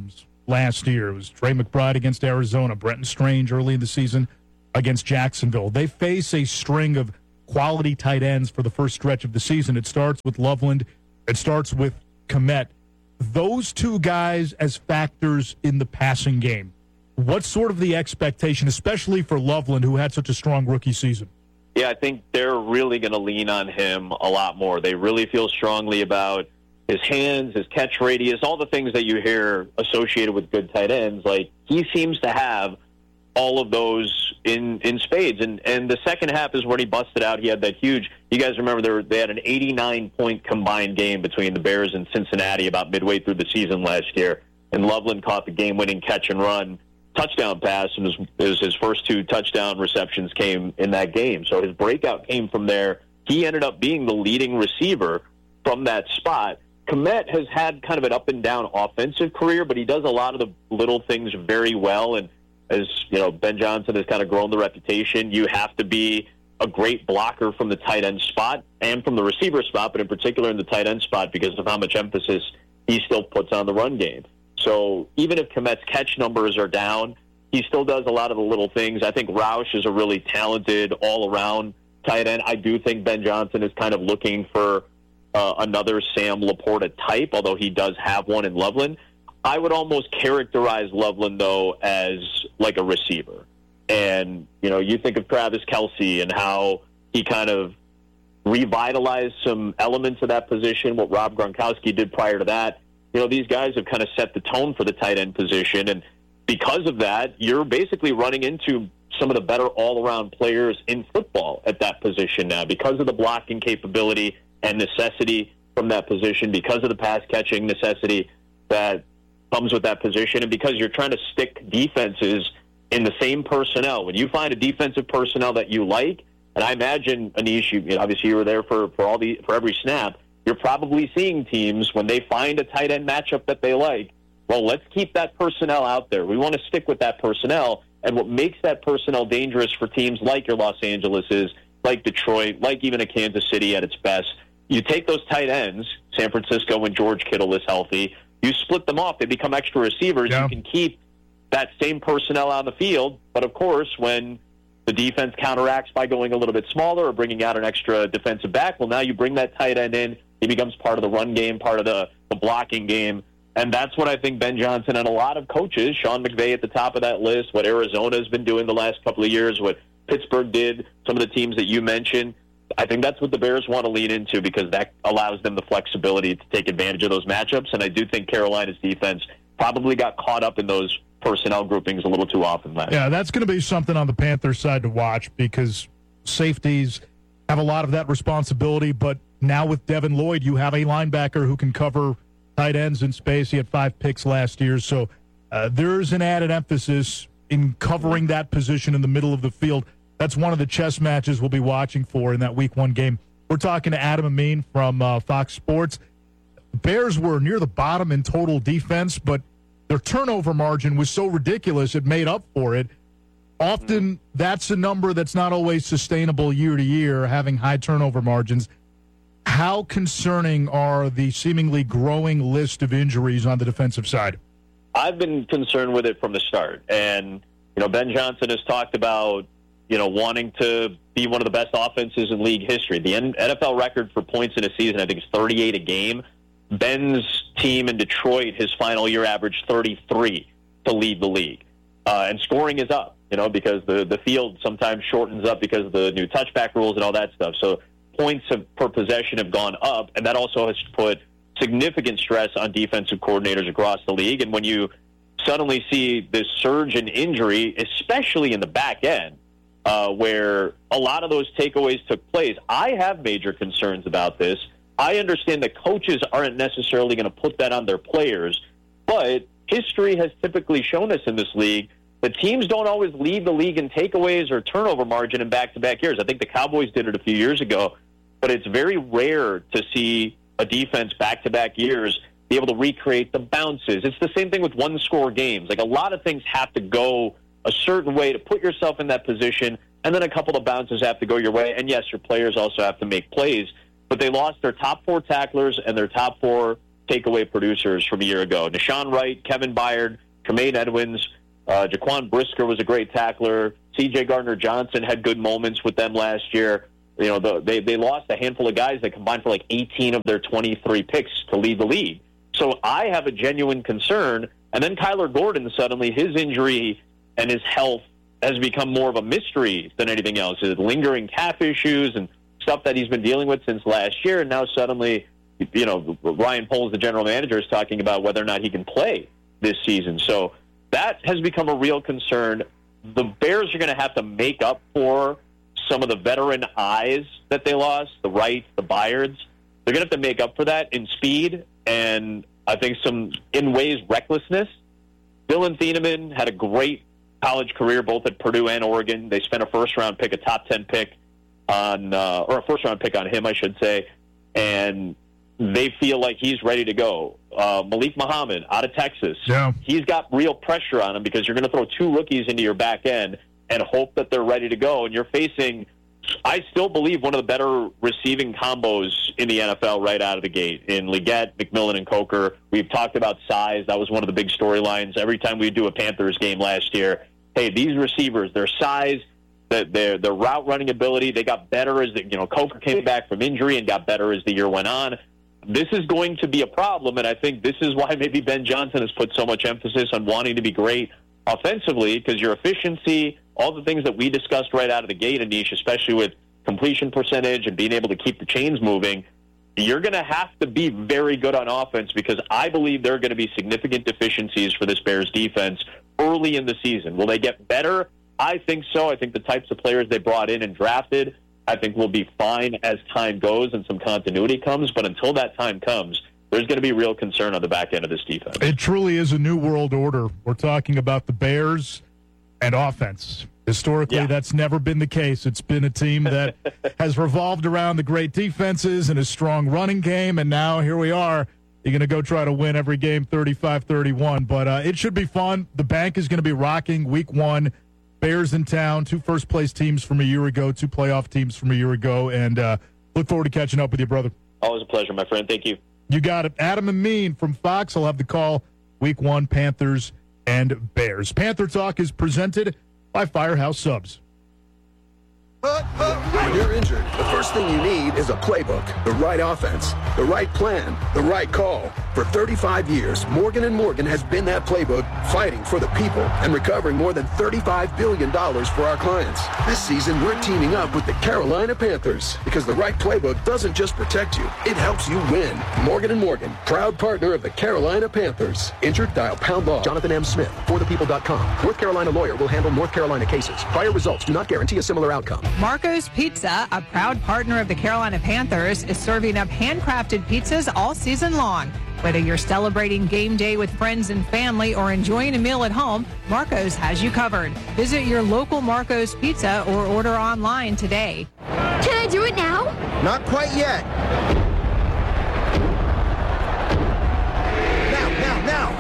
last year. It was Trey McBride against Arizona, Brenton Strange early in the season against Jacksonville. They face a string of quality tight ends for the first stretch of the season. It starts with Loveland. It starts with Kmet. Those two guys as factors in the passing game. What's sort of the expectation, especially for Loveland, who had such a strong rookie season? Yeah, I think they're really going to lean on him a lot more. They really feel strongly about his hands, his catch radius, all the things that you hear associated with good tight ends. Like, he seems to have all of those in spades. And the second half is when he busted out. He had that huge, you guys remember they had an 89-point combined game between the Bears and Cincinnati about midway through the season last year. And Loveland caught the game-winning catch and run touchdown pass, and his first 2 touchdown receptions came in that game. So his breakout came from there. He ended up being the leading receiver from that spot. Kmet has had kind of an up-and-down offensive career, but he does a lot of the little things very well. And as you know, Ben Johnson has kind of grown the reputation. You have to be a great blocker from the tight end spot and from the receiver spot, but in particular in the tight end spot because of how much emphasis he still puts on the run game. So even if Kmet's catch numbers are down, he still does a lot of the little things. I think Roush is a really talented all-around tight end. I do think Ben Johnson is kind of looking for another Sam Laporta type, although he does have one in Loveland. I would almost characterize Loveland, though, as like a receiver. And, you know, you think of Travis Kelce and how he kind of revitalized some elements of that position, what Rob Gronkowski did prior to that. You know, these guys have kind of set the tone for the tight end position. And because of that, you're basically running into some of the better all-around players in football at that position now because of the blocking capability and necessity from that position, because of the pass-catching necessity that comes with that position, and because you're trying to stick defenses in the same personnel. When you find a defensive personnel that you like, and I imagine, Anish, obviously you were there for every snap, you're probably seeing teams, when they find a tight end matchup that they like, well, let's keep that personnel out there. We want to stick with that personnel. And what makes that personnel dangerous for teams like your Los Angeleses, like Detroit, like even a Kansas City at its best, you take those tight ends, San Francisco when George Kittle is healthy, you split them off. They become extra receivers. Yeah. You can keep that same personnel on the field. But, of course, when the defense counteracts by going a little bit smaller or bringing out an extra defensive back, well, now you bring that tight end in. He becomes part of the run game, part of the blocking game. And that's what I think Ben Johnson and a lot of coaches, Sean McVay at the top of that list, what Arizona has been doing the last couple of years, what Pittsburgh did, some of the teams that you mentioned, I think that's what the Bears want to lean into because that allows them the flexibility to take advantage of those matchups. And I do think Carolina's defense probably got caught up in those personnel groupings a little too often last year. Yeah, that's going to be something on the Panthers side to watch because safeties have a lot of that responsibility. But now with Devin Lloyd, you have a linebacker who can cover tight ends in space. He had 5 picks last year. So there's an added emphasis in covering that position in the middle of the field. That's one of the chess matches we'll be watching for in that Week 1 game. We're talking to Adam Amin from Fox Sports. Bears were near the bottom in total defense, but their turnover margin was so ridiculous it made up for it. Often that's a number that's not always sustainable year to year, having high turnover margins. How concerning are the seemingly growing list of injuries on the defensive side? I've been concerned with it from the start. And, Ben Johnson has talked about, wanting to be one of the best offenses in league history. The NFL record for points in a season, I think, is 38 a game. Ben's team in Detroit, his final year, averaged 33 to lead the league. And scoring is up, because the field sometimes shortens up because of the new touchback rules and all that stuff. So points per possession have gone up, and that also has put significant stress on defensive coordinators across the league. And when you suddenly see this surge in injury, especially in the back end, where a lot of those takeaways took place, I have major concerns about this. I understand that coaches aren't necessarily going to put that on their players, but history has typically shown us in this league that teams don't always lead the league in takeaways or turnover margin in back-to-back years. I think the Cowboys did it a few years ago, but it's very rare to see a defense back-to-back years be able to recreate the bounces. It's the same thing with one-score games. Like, a lot of things have to go a certain way to put yourself in that position, and then a couple of bounces have to go your way. And, yes, your players also have to make plays, but they lost their top 4 tacklers and their top 4 takeaway producers from a year ago. Deshaun Wright, Kevin Byard, Tremaine Edmonds, Jaquan Brisker was a great tackler. C.J. Gardner-Johnson had good moments with them last year. You know, they lost a handful of guys that combined for like 18 of their 23 picks to lead the league. So I have a genuine concern. And then Kyler Gordon, suddenly his injury and his health has become more of a mystery than anything else. His lingering calf issues and stuff that he's been dealing with since last year. And now suddenly, you know, Ryan Poles, the general manager, is talking about whether or not he can play this season. So that has become a real concern. The Bears are going to have to make up for some of the veteran eyes that they lost, the Wrights, the Byards. They're going to have to make up for that in speed and I think in ways, recklessness. Dylan Thieneman had a great college career both at Purdue and Oregon. They spent a first-round pick, a top 10 pick on, or a first-round pick on him, I should say, and they feel like he's ready to go. Malik Muhammad out of Texas, he's got real pressure on him because you're going to throw two rookies into your back end and hope that they're ready to go. And you're facing, I still believe, one of the better receiving combos in the NFL right out of the gate in Leggett, McMillan, and Coker. We've talked about size. That was one of the big storylines. Every time we do a Panthers game last year, hey, these receivers, their size, their route running ability, they got better as Coker came back from injury and got better as the year went on. This is going to be a problem, and I think this is why maybe Ben Johnson has put so much emphasis on wanting to be great offensively, because your efficiency, all the things that we discussed right out of the gate, Anish, especially with completion percentage and being able to keep the chains moving, you're going to have to be very good on offense, because I believe there are going to be significant deficiencies for this Bears defense early in the season. Will they get better? I think so. I think the types of players they brought in and drafted, I think will be fine as time goes and some continuity comes. But until that time comes, there's going to be real concern on the back end of this defense. It truly is a new world order. We're talking about the Bears and offense. Historically, that's never been the case. It's been a team that has revolved around the great defenses and a strong running game, and now here we are. You're going to go try to win every game 35-31, but it should be fun. The bank is going to be rocking week one. Bears in town, 2 first-place teams from a year ago, 2 playoff teams from a year ago, and look forward to catching up with you, brother. Always a pleasure, my friend. Thank you. You got it. Adam Amin from Fox will have the call week one, Panthers and Bears. Panther Talk is presented by Firehouse Subs. When you're injured, the first thing you need is a playbook, the right offense, the right plan, the right call. For 35 years, Morgan & Morgan has been that playbook, fighting for the people and recovering more than $35 billion for our clients. This season, we're teaming up with the Carolina Panthers, because the right playbook doesn't just protect you, it helps you win. Morgan & Morgan, proud partner of the Carolina Panthers. Injured? Dial #law. Jonathan M. Smith, forthepeople.com. North Carolina lawyer will handle North Carolina cases. Prior results do not guarantee a similar outcome. Marco's Pizza, a proud partner of the Carolina Panthers, is serving up handcrafted pizzas all season long. Whether you're celebrating game day with friends and family or enjoying a meal at home, Marco's has you covered. Visit your local Marco's Pizza or order online today. Can I do it now? Not quite yet. Now.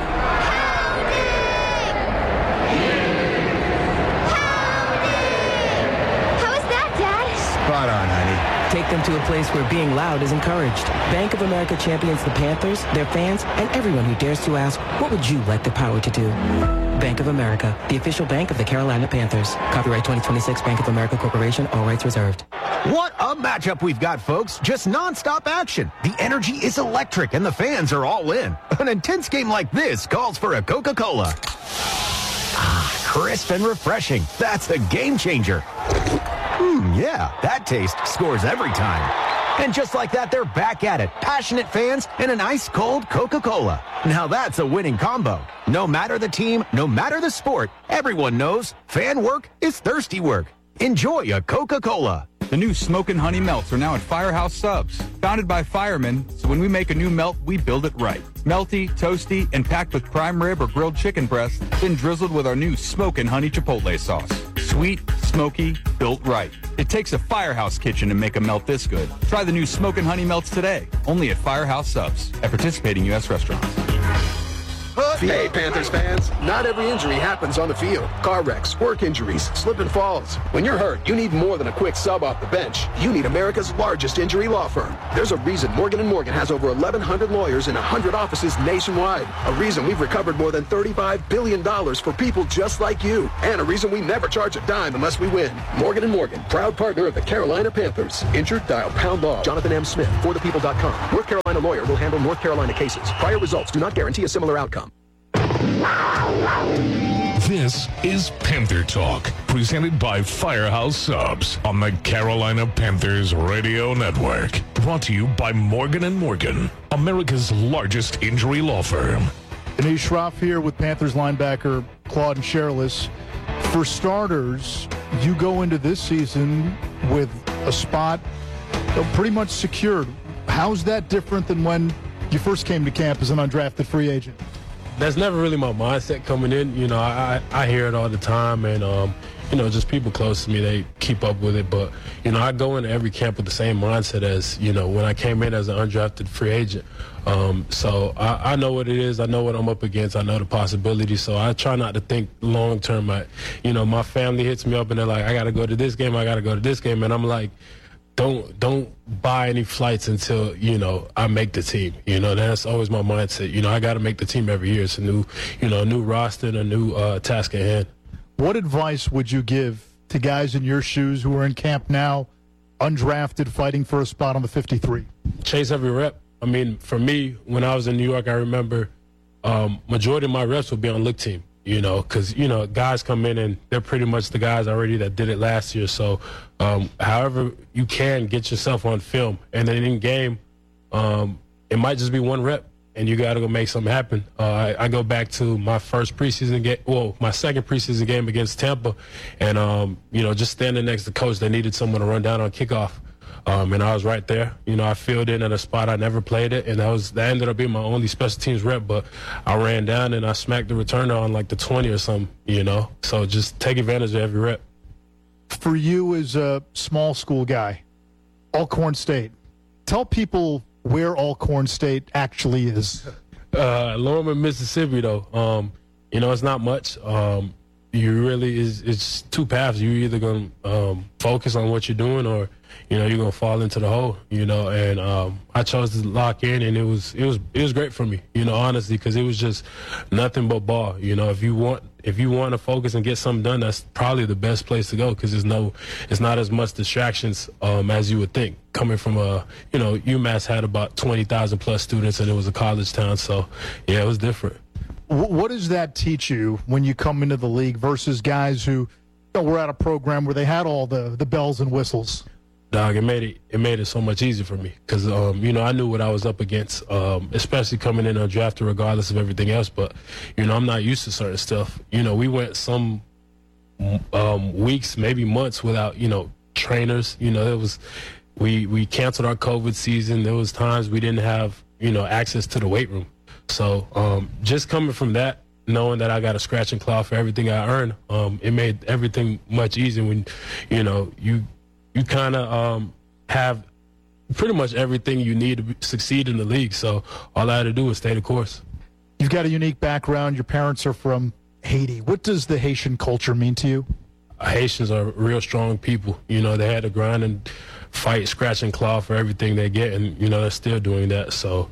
Spot on, honey. Take them to a place where being loud is encouraged. Bank of America champions the Panthers, their fans, and everyone who dares to ask, what would you like the power to do? Bank of America, the official bank of the Carolina Panthers. Copyright 2026 Bank of America Corporation, all rights reserved. What a matchup we've got, folks. Just nonstop action. The energy is electric and the fans are all in. An intense game like this calls for a Coca-Cola. Crisp and refreshing. That's a game changer. Yeah, that taste scores every time. And just like that, they're back at it. Passionate fans and an ice-cold Coca-Cola. Now that's a winning combo. No matter the team, no matter the sport, everyone knows fan work is thirsty work. Enjoy a Coca-Cola. The new Smokin' Honey Melts are now at Firehouse Subs. Founded by firemen, so when we make a new melt, we build it right. Melty, toasty, and packed with prime rib or grilled chicken breast, then drizzled with our new Smokin' Honey Chipotle sauce. Sweet, smoky, built right. It takes a Firehouse kitchen to make a melt this good. Try the new Smokin' Honey Melts today, only at Firehouse Subs, at participating U.S. restaurants. field. Hey, Panthers fans, not every injury happens on the field. Car wrecks, work injuries, slip and falls. When you're hurt, you need more than a quick sub off the bench. You need America's largest injury law firm. There's a reason Morgan & Morgan has over 1,100 lawyers in 100 offices nationwide. A reason we've recovered more than $35 billion for people just like you. And a reason we never charge a dime unless we win. Morgan & Morgan, proud partner of the Carolina Panthers. Injured? Dial pound law. Jonathan M. Smith, forthepeople.com. North Carolina lawyer will handle North Carolina cases. Prior results do not guarantee a similar outcome. This is Panther Talk, presented by Firehouse Subs on the Carolina Panthers Radio Network. Brought to you by Morgan & Morgan, America's largest injury law firm. Anish Shroff here with Panthers linebacker Claude Sherlis. For starters, you go into this season with a spot pretty much secured. How's that different than when you first came to camp as an undrafted free agent? That's never really my mindset coming in. You know, I hear it all the time, and, you know, just people close to me, they keep up with it. But, you know, I go into every camp with the same mindset as, you know, when I came in as an undrafted free agent. So I know what it is. I know what I'm up against. I know the possibilities. So I try not to think long term. You know, my family hits me up, and they're like, I got to go to this game. I got to go to this game. And I'm like, don't buy any flights until, you know, I make the team. You know, that's always my mindset. You know, I got to make the team every year. It's a new, you know, a new roster and a new task at hand. What advice would you give to guys in your shoes who are in camp now, undrafted, fighting for a spot on the 53? Chase every rep. I mean, for me, when I was in New York, I remember majority of my reps would be on look team. You know, because, you know, guys come in and they're pretty much the guys already that did it last year. So however you can get yourself on film. And then in game, it might just be one rep, and you got to go make something happen. I go back to my first preseason game, well, my second preseason game against Tampa. And, you know, just standing next to coach, they needed someone to run down on kickoff. And I was right there. You know, I filled in at a spot I never played it, and that ended up being my only special teams rep. But I ran down and I smacked the returner on like the 20 or something, you know. So just take advantage of every rep. For you as a small school guy, Alcorn State, tell people where Alcorn State actually is. Lorman, Mississippi, though. You know, it's not much. You really it's two paths. You're either going to focus on what you're doing, or, you know, you're going to fall into the hole, you know. And I chose to lock in, and it was great for me, you know, honestly, because it was just nothing but ball. You know, if you want to focus and get something done, that's probably the best place to go, because it's not as much distractions as you would think. Coming from you know, UMass had about 20,000 plus students, and it was a college town, so yeah, it was different. What does that teach you when you come into the league versus guys who, you know, were at a program where they had all the bells and whistles? Dog, it made it so much easier for me, because you know, I knew what I was up against, especially coming in undrafted, regardless of everything else. But, you know, I'm not used to certain stuff. You know, we went some weeks, maybe months without, you know, trainers. You know, we canceled our COVID season. There was times we didn't have, you know, access to the weight room. So just coming from that, knowing that I got a scratch and claw for everything I earned, it made everything much easier when, you know, you kind of have pretty much everything you need to succeed in the league. So all I had to do was stay the course. You've got a unique background. Your parents are from Haiti. What does the Haitian culture mean to you? Haitians are real strong people. You know, they had to grind and fight, scratch and claw for everything they get, and, you know, they're still doing that. So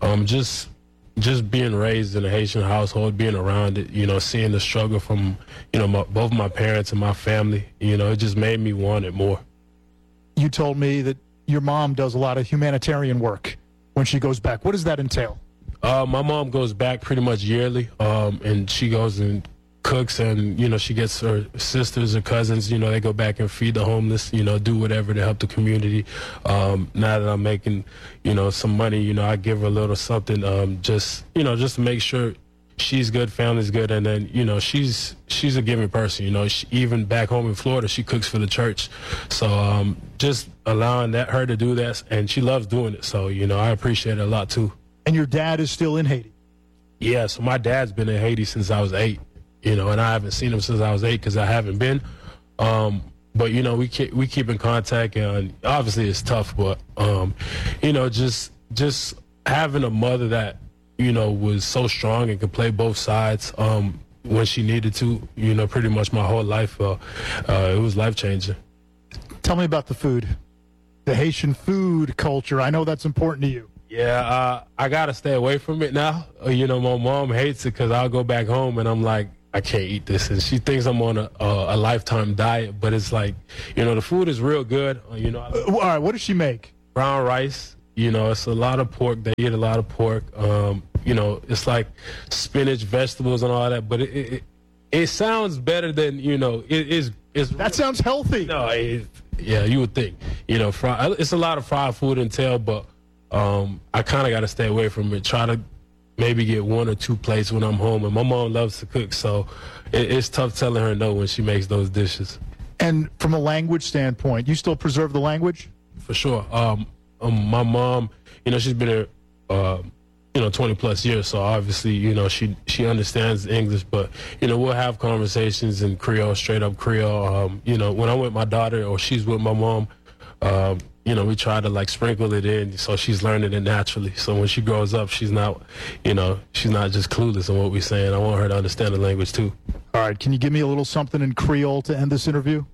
just being raised in a Haitian household, being around it, you know, seeing the struggle from, you know, both my parents and my family, you know, it just made me want it more. You told me that your mom does a lot of humanitarian work when she goes back. What does that entail? My mom goes back pretty much yearly, and she goes and cooks, and, you know, she gets her sisters or cousins, you know, they go back and feed the homeless, you know, do whatever to help the community. Now that I'm making, you know, some money, you know, I give her a little something, just to make sure she's good, family's good. And then, you know, she's a giving person, you know, even back home in Florida, she cooks for the church. So just allowing her to do that, and she loves doing it. So, you know, I appreciate it a lot too. And your dad is still in Haiti? Yeah, so my dad's been in Haiti since I was 8. You know, and I haven't seen him since I was 8 because I haven't been. But, you know, we keep in contact, and obviously it's tough. But, you know, just having a mother that, was so strong and could play both sides when she needed to, pretty much my whole life. It was life-changing. Tell me about the food, the Haitian food culture. I know that's important to you. Yeah, I got to stay away from it now. My mom hates it because I'll go back home and I'm like, I can't eat this. And she thinks I'm on a lifetime diet, but it's like, the food is real good. All right, what does she make? Brown rice. It's a lot of pork. They eat a lot of pork. It's like spinach, vegetables, and all that. But it sounds better than, That sounds healthy. No, you would think. It's a lot of fried food and tail, but I kind of got to stay away from it. Try to maybe get 1 or 2 plates when I'm home. And my mom loves to cook, so it's tough telling her no when she makes those dishes. And from a language standpoint, you still preserve the language? For sure. My mom, she's been here, 20 plus years. So obviously, she understands English, but, we'll have conversations in Creole, straight up Creole. When I'm with my daughter or she's with my mom, we try to sprinkle it in so she's learning it naturally. So when she grows up, she's not just clueless on what we're saying. I want her to understand the language too. All right. Can you give me a little something in Creole to end this interview?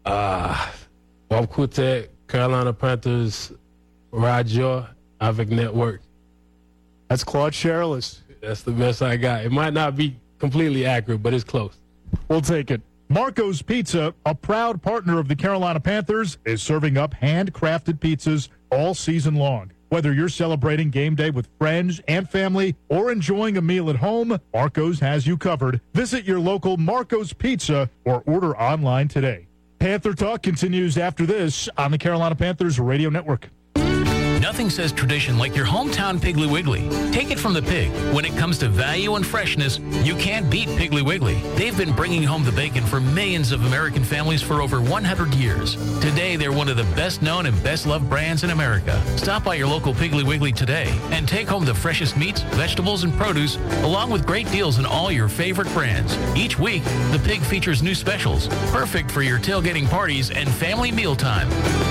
Wapkute, Carolina Panthers, Radio avec Network. That's Claude Sherrillis. That's the best I got. It might not be completely accurate, but it's close. We'll take it. Marco's Pizza, a proud partner of the Carolina Panthers, is serving up handcrafted pizzas all season long. Whether you're celebrating game day with friends and family or enjoying a meal at home, Marco's has you covered. Visit your local Marco's Pizza or order online today. Panther Talk continues after this on the Carolina Panthers Radio Network. Nothing says tradition like your hometown Piggly Wiggly. Take it from the pig. When it comes to value and freshness, you can't beat Piggly Wiggly. They've been bringing home the bacon for millions of American families for over 100 years. Today, they're one of the best-known and best-loved brands in America. Stop by your local Piggly Wiggly today and take home the freshest meats, vegetables, and produce, along with great deals on all your favorite brands. Each week, the pig features new specials, perfect for your tailgating parties and family mealtime.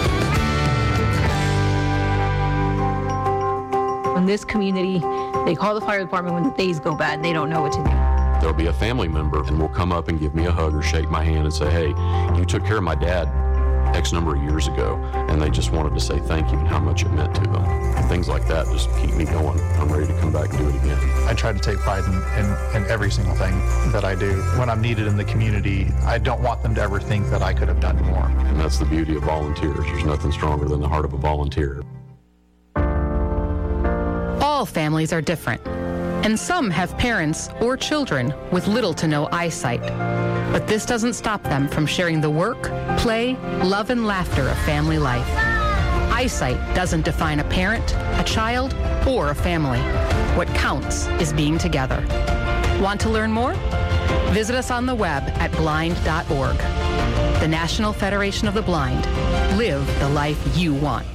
In this community, they call the fire department when things go bad. They don't know what to do. There'll be a family member and will come up and give me a hug or shake my hand and say, hey, you took care of my dad X number of years ago, and they just wanted to say thank you and how much it meant to them. And things like that just keep me going. I'm ready to come back and do it again. I try to take pride in every single thing that I do. When I'm needed in the community, I don't want them to ever think that I could have done more. And that's the beauty of volunteers. There's nothing stronger than the heart of a volunteer. All families are different, and some have parents or children with little to no eyesight. But this doesn't stop them from sharing the work, play, love, and laughter of family life. Eyesight doesn't define a parent, a child, or a family. What counts is being together. Want to learn more? Visit us on the web at blind.org. The National Federation of the Blind. Live the life you want.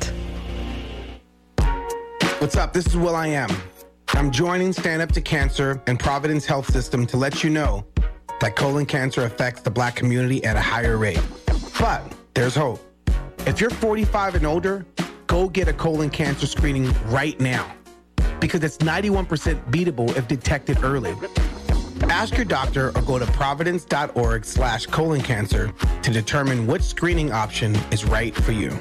What's up? This is will.i.am. I'm joining Stand Up to Cancer and Providence Health System to let you know that colon cancer affects the Black community at a higher rate. But there's hope. If you're 45 and older, go get a colon cancer screening right now because it's 91% beatable if detected early. Ask your doctor or go to providence.org/colon cancer to determine which screening option is right for you.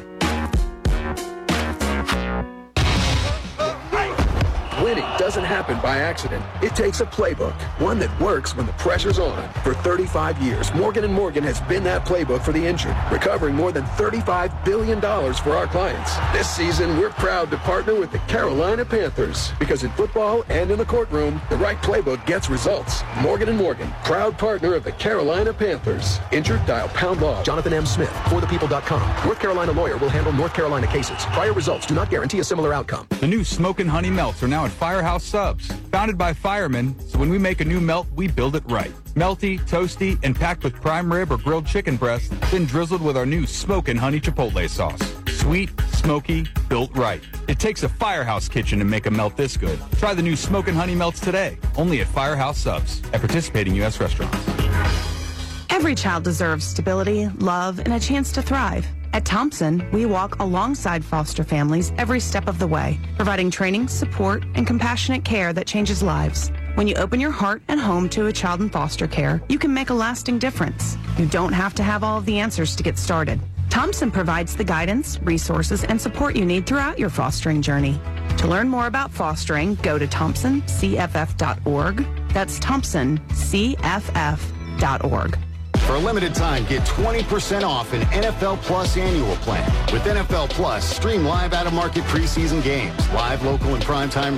Winning doesn't happen by accident. It takes a playbook, one that works when the pressure's on. For 35 years, Morgan & Morgan has been that playbook for the injured, recovering more than $35 billion for our clients. This season, we're proud to partner with the Carolina Panthers because in football and in the courtroom, the right playbook gets results. Morgan & Morgan, proud partner of the Carolina Panthers. Injured? Dial #law. Jonathan M. Smith, forthepeople.com. North Carolina lawyer will handle North Carolina cases. Prior results do not guarantee a similar outcome. The new Smokin' Honey Melts are now at Firehouse Subs. Founded by firemen, so when we make a new melt, we build it right. Melty, toasty, and packed with prime rib or grilled chicken breast, then drizzled with our new Smokin' Honey Chipotle sauce. Sweet, smoky, built right. It takes a Firehouse kitchen to make a melt this good. Try the new Smokin' Honey Melts today, only at Firehouse Subs, at participating U.S. restaurants. Every child deserves stability, love, and a chance to thrive. At Thompson, we walk alongside foster families every step of the way, providing training, support, and compassionate care that changes lives. When you open your heart and home to a child in foster care, you can make a lasting difference. You don't have to have all of the answers to get started. Thompson provides the guidance, resources, and support you need throughout your fostering journey. To learn more about fostering, go to thompsoncff.org. That's thompsoncff.org. For a limited time, get 20% off an NFL Plus annual plan. With NFL Plus, stream live out-of-market preseason games, live local and primetime